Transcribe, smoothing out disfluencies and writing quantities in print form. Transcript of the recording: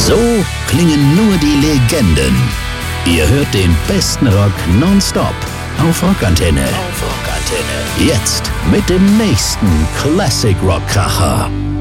So klingen nur die Legenden. Ihr hört den besten Rock nonstop auf Rockantenne. Jetzt mit dem nächsten Classic Rock Kracher.